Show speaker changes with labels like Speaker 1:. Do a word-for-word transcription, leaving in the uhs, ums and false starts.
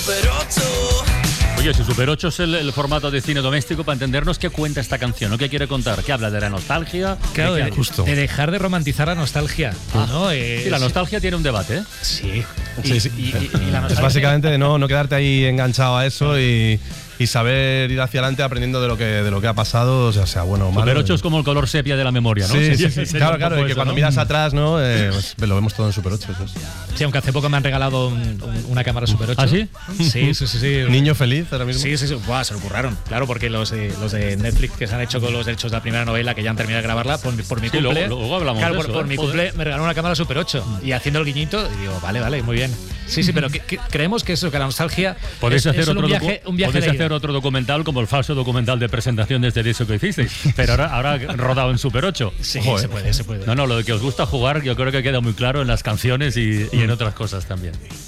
Speaker 1: Super ocho.
Speaker 2: Oye, si Super ocho es el, el formato de cine doméstico, para entendernos, ¿qué cuenta esta canción? ¿No? ¿Qué quiere contar? ¿Qué habla de la nostalgia?
Speaker 3: Claro,
Speaker 2: ¿De,
Speaker 3: de,
Speaker 2: justo?
Speaker 3: de dejar de romantizar la nostalgia.
Speaker 2: Ah,
Speaker 3: ¿no? Eh,
Speaker 2: sí, la nostalgia tiene un debate, ¿eh?
Speaker 3: Sí.
Speaker 4: Y,
Speaker 3: Y,
Speaker 4: sí.
Speaker 3: y, y, y la nostalgia...
Speaker 4: Es básicamente de no, no quedarte ahí enganchado a eso y, y saber ir hacia adelante aprendiendo de lo que, de lo que ha pasado, o sea, sea bueno o malo.
Speaker 2: Super ocho es como el color sepia de la memoria, ¿no?
Speaker 4: Sí, sí,
Speaker 2: sí,
Speaker 4: sí. Claro, claro, y que
Speaker 2: eso,
Speaker 4: cuando
Speaker 2: ¿no?
Speaker 4: miras atrás, ¿no? Eh, pues, lo vemos todo en Super ocho. Eso es.
Speaker 3: Sí, aunque hace poco me han regalado un, un, una cámara Super ocho.
Speaker 2: ¿Ah, sí?
Speaker 3: Sí, sí, sí. sí.
Speaker 4: Niño feliz ahora mismo.
Speaker 3: Sí, sí, sí. Buah, se lo curraron. Claro, porque los de, los de Netflix que se han hecho con los derechos de la primera novela, que ya han terminado de grabarla, por, mi- por mi
Speaker 2: Sí,
Speaker 3: cumple.
Speaker 2: luego- luego hablamos
Speaker 3: claro,
Speaker 2: de
Speaker 3: por,
Speaker 2: eso,
Speaker 3: por
Speaker 2: ¿eh?
Speaker 3: mi
Speaker 2: Joder.
Speaker 3: cumple me regalaron una cámara Super ocho. Y haciendo el guiñito, y digo, vale, vale, muy bien. Sí, sí, pero que, que creemos que eso, que la nostalgia.
Speaker 2: Podéis
Speaker 3: es,
Speaker 2: hacer,
Speaker 3: es solo
Speaker 2: otro,
Speaker 3: un viaje,
Speaker 2: docu-
Speaker 3: un viaje
Speaker 2: podéis
Speaker 3: de ida.
Speaker 2: hacer otro documental como el falso documental de presentación de este disco que hicisteis, pero ahora, ahora rodado en Super ocho.
Speaker 3: Sí,
Speaker 4: Joder.
Speaker 3: se puede, se puede.
Speaker 2: No, no, lo de que os gusta jugar yo creo que queda muy claro en las canciones y, y en otras cosas también.